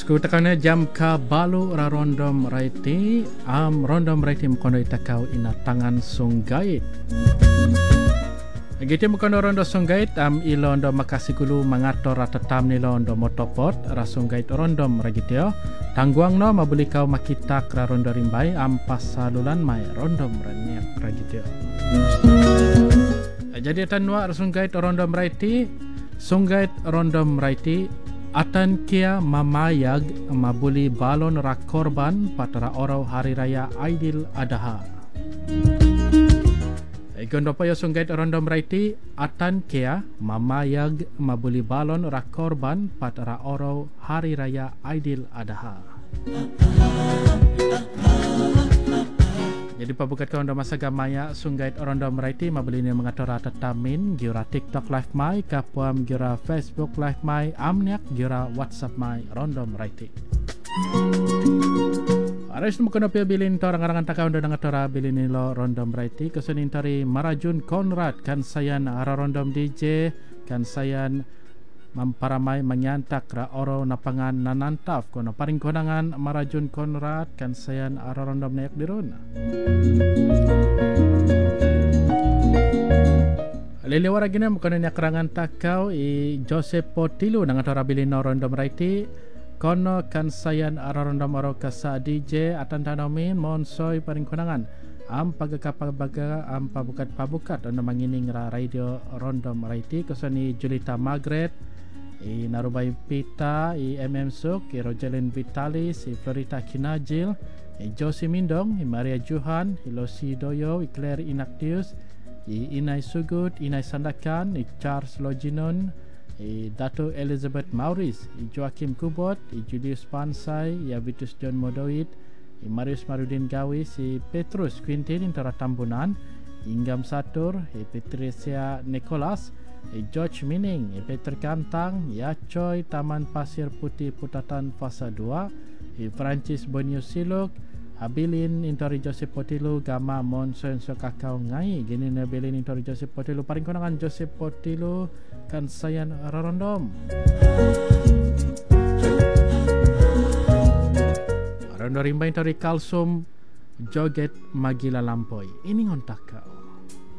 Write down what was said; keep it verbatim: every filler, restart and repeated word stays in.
Sku takana jam ka balu ra rondom raiti am rondom raiti mkono itakau ina tangan sunggait. Gitu mkono rondo sunggait am ilondo makasi gulu mangator rata tam nilondo motopot ra sunggait rondom ragitio. Tangguang no mabuli kau makitak ra rondo rimbai am pasalulan mai rondom raniak ragitio. Jadi tanwa ra sunggait rondom raiti sunggait rondom raiti atan kia mamayag mabuli balon ra korban patara orau hari raya Aidil Adha. Gondo payo sunggait rondom raiti atan kia mamayag mabuli balon ra korban patara orau hari raya Aidil Adha. Jadi pabukat kawan dah masa gamaya sunggait rondom raiti mabuli ni mengatur rata tamin gira TikTok live mai kapuam gira Facebook live mai amniak gira WhatsApp mai rondom raiti. Aras mo kono pia bilin to rangarangan takaw ndo ngatora bilin ni lo rondom raiti kesunin tari Marajun Conrad kan sayan ara rondom D J kan sayan mamparamai menyantak ra oro napangan nanantaf kono paring konangan Marajun Conrad kan sayan ara rondom naik dirun. Lelewara gina mo kono niya kerangan takaw i Joseph Potilu nangatora bilin no rondom raiti kono kan sayan ara rondom oro kasa D J atan tanomin monsoy paring konangan am pagakapabaga am pabukat pabukat ono mangining ra radio rondom raiti kesani Julita Margaret i Narubay Pita i M M Suk i Rogelin Vitalis i Florita Kinajil i Josie Mindong i Maria Juhan i Losi Doyo i Claire Inactius i Inay Sugut Inay Sandakan i Charles Loginon i Dato Elizabeth Maurice i Joakim Kubot i Julius Pansai i Avitus John Modoit i Marius Marudin Gawis i Petrus Quintin Intara Tambunan i Inggam Satur i Patricia Nicholas i George Mining i Peter Kantang i Acoy Taman Pasir Putih Putatan Fasa dua i Francis Bonio Siluk Abilin Intori Joseph Potilu Gama Monson Sokakau Ngai gini na bilin Intori Joseph Potilu paring konangan Joseph Potilu kan sayan rondom rondo rimba Intori Kalsum Joget Magila Lampoi ini ngontak kau